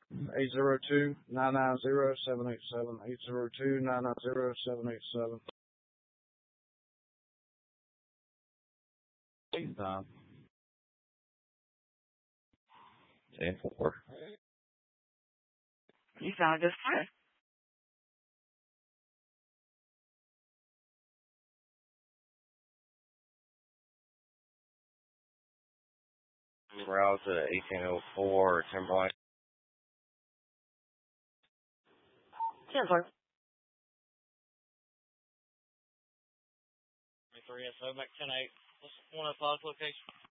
802-990-787. 802-990-787. FaceTime. 10-4. You sound just fine. Route to 1804 Timberline. 10-4. 3 SO back 10-8. What's 105 location?